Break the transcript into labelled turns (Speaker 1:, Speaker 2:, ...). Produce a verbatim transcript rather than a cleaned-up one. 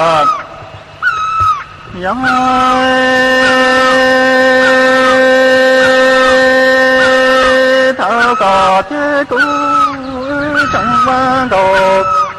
Speaker 1: giống thở cò chế cũ trong ban đồ